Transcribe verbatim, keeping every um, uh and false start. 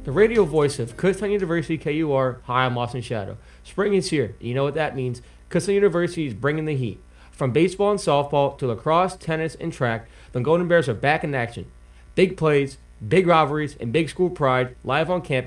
The radio voice of Kutztown University K U R. Hi, I'm Austin Shadow. Spring is here. You know what that means. Kutztown University is bringing the heat. From baseball and softball to lacrosse, tennis, and track, the Golden Bears are back in action. Big plays, big rivalries, and big school pride live on campus